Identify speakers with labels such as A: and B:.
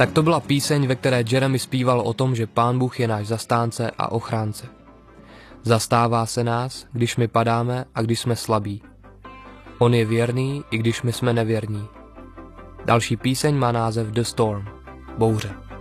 A: Tak to byla píseň, ve které Jeremy zpíval o tom, že Pán Bůh je náš zastánce a ochránce. Zastává se nás, když my padáme a když jsme slabí. On je věrný, i když my jsme nevěrní. Další píseň má název The Storm, bouře.